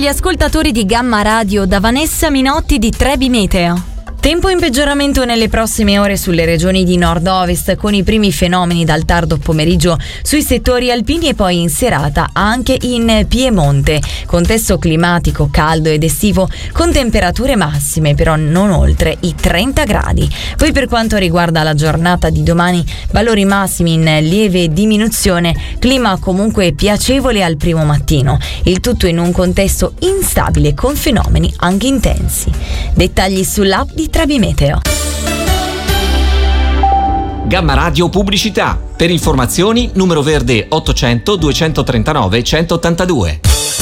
agli ascoltatori di Gamma Radio da Vanessa Minotti di Trebi Meteo. Tempo in peggioramento nelle prossime ore sulle regioni di nord-ovest, con i primi fenomeni dal tardo pomeriggio sui settori alpini e poi in serata anche in Piemonte. Contesto climatico caldo ed estivo con temperature massime però non oltre i 30 gradi. Poi per quanto riguarda la giornata di domani, valori massimi in lieve diminuzione, clima comunque piacevole al primo mattino. Il tutto in un contesto instabile con fenomeni anche intensi. Dettagli sull'app di Trebi Meteo. Gamma Radio Pubblicità. Per informazioni numero verde 800 239 182.